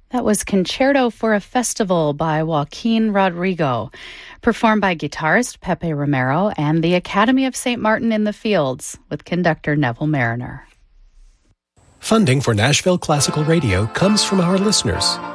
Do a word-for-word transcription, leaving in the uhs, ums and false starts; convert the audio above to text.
That was Concerto for a Festival by Joaquin Rodrigo, performed by guitarist Pepe Romero and the Academy of Saint Martin in the Fields with conductor Neville Mariner. Funding for Nashville Classical Radio comes from our listeners